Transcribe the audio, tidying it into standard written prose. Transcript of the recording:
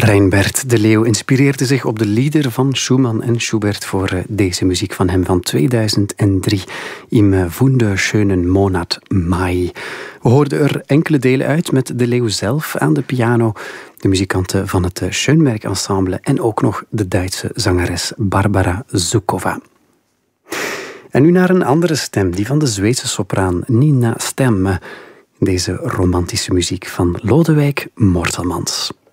Reinbert de Leeuw inspireerde zich op de lieder van Schumann en Schubert voor deze muziek van hem van 2003, Im wunderschönen Monat Mai. We hoorden er enkele delen uit met de Leeuw zelf aan de piano, de muzikanten van het Schönberg Ensemble en ook nog de Duitse zangeres Barbara Zukova. En nu naar een andere stem, die van de Zweedse sopraan Nina Stem. Deze romantische muziek van Lodewijk Mortelmans.